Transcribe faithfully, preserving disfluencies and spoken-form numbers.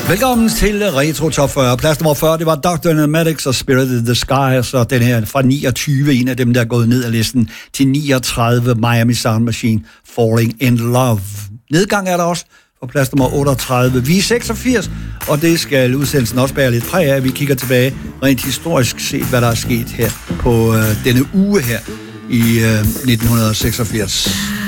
Velkommen til Retro Top fyrre. Plads nummer fyrre, det var Doctor Pneumatics og Spirit in the Sky, så den her fra niogtyve, en af dem, der er gået ned ad listen, til niogtredive, Miami Sound Machine, Falling in Love. Nedgang er der også på plads nummer otteogtredive. Vi er seksogfirs, og det skal udsendelsen også bære lidt præg af. Vi kigger tilbage rent historisk set, hvad der er sket her på øh, denne uge her i øh, nitten seksogfirs.